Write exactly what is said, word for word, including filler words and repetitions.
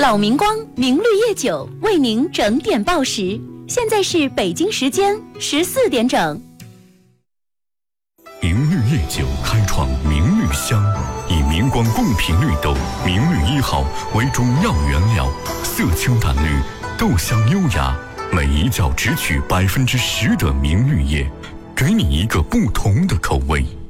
老明光明绿叶酒为您整点报时，现在是北京时间十四点整。 明绿叶酒开创明绿香，以明光贡品绿豆明绿一号为中药原料，色清淡绿，豆香优雅，每一角只取百分之十的明绿叶，给你一个不同的口味。